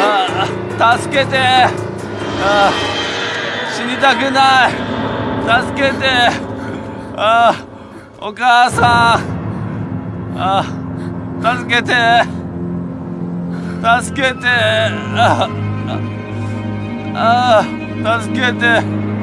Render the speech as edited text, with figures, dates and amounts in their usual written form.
助けて。死にたくない。助けて。お母さん。助けて。助けて。助けて。